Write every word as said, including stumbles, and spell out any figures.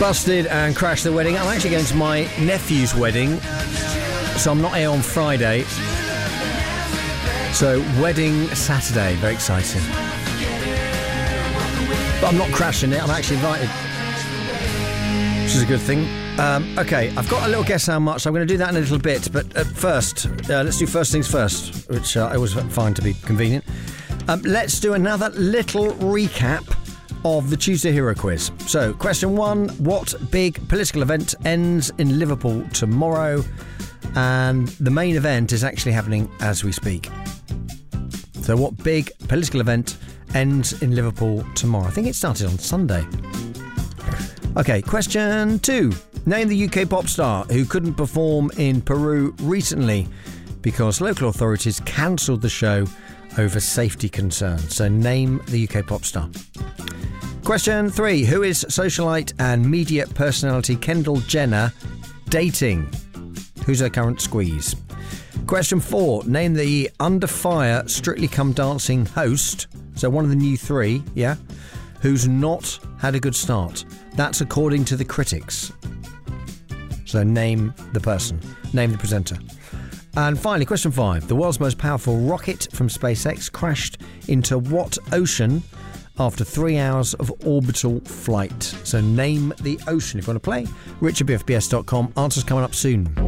Busted and Crash the Wedding. I'm actually going to my nephew's wedding, so I'm not here on Friday. So, wedding Saturday, very exciting. But I'm not crashing it, I'm actually invited, which is a good thing. Um, okay, I've got a little guess how much. I'm going to do that in a little bit, but at first, uh, let's do first things first, which uh, I always find to be convenient. Um, let's do another little recap of the Tuesday Hero Quiz. So, question one, what big political event ends in Liverpool tomorrow? And the main event is actually happening as we speak. So, what big political event ends in Liverpool tomorrow? I think it started on Sunday. Okay, question two. Name the U K pop star who couldn't perform in Peru recently because local authorities cancelled the show over safety concerns. So name the U K pop star. Question three. Who is socialite and media personality Kendall Jenner dating? Who's her current squeeze? Question four. Name the Under Fire Strictly Come Dancing host. So one of the new three, yeah, who's not had a good start. That's according to the critics. So name the person. Name the presenter. And finally, question five. The world's most powerful rocket from SpaceX crashed into what ocean after three hours of orbital flight? So name the ocean. If you want to play, richard b f b s dot com. Answers coming up soon.